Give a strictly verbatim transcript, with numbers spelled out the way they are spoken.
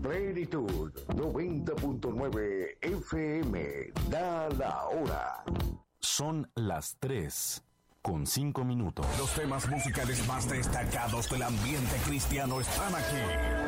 Plenitud noventa punto nueve F M. Da la hora. Son las tres con cinco minutos. Los temas musicales más destacados del ambiente cristiano están aquí.